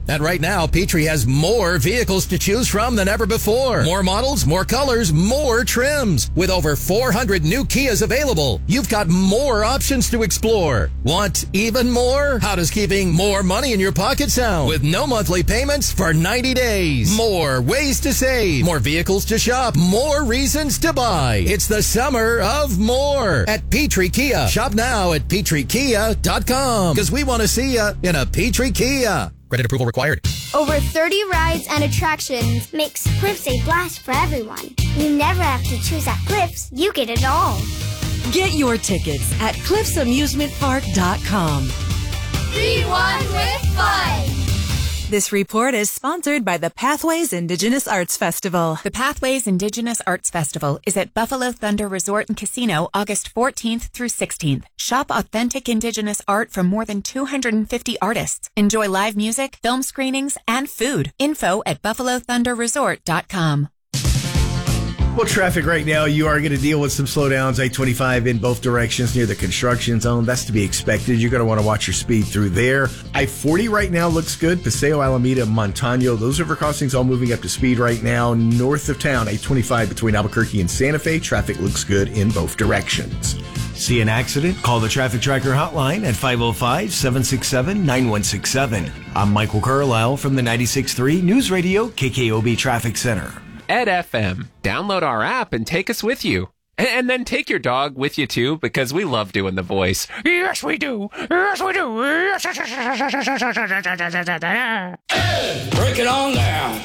And right now, Petrie has more vehicles to choose from than ever before. More models, more colors, more trims. With over 400 new Kias available, you've got more options to explore. Want even more? How does keeping more money in your pocket sound? With no monthly payments for 90 days. More ways to save. More vehicles to shop. More reasons to buy. It's the summer of more at Petrie Kia. Shop now at PetrieKia.com because we want to see you in a Petrie Kia. Credit approval required. Over 30 rides and attractions makes Cliffs a blast for everyone. You never have to choose at Cliffs. You get it all. Get your tickets at cliffsamusementpark.com. Be one with fun. This report is sponsored by the Pathways Indigenous Arts Festival. The Pathways Indigenous Arts Festival is at Buffalo Thunder Resort and Casino August 14th through 16th. Shop authentic Indigenous art from more than 250 artists. Enjoy live music, film screenings, and food. Info at buffalothunderresort.com. Well, traffic right now, you are going to deal with some slowdowns, I-25 in both directions near the construction zone. That's to be expected. You're going to want to watch your speed through there. I-40 right now looks good. Paseo, Alameda, Montano, those river crossings all moving up to speed right now. North of town, I-25 between Albuquerque and Santa Fe, traffic looks good in both directions. See an accident? Call the Traffic Tracker hotline at 505-767-9167. I'm Michael Carlisle from the 96.3 News Radio KKOB Traffic Center. Ed FM. Download our app and take us with you. And then take your dog with you, too, because we love doing the voice. Yes, we do. Yes, we do. Break it on down.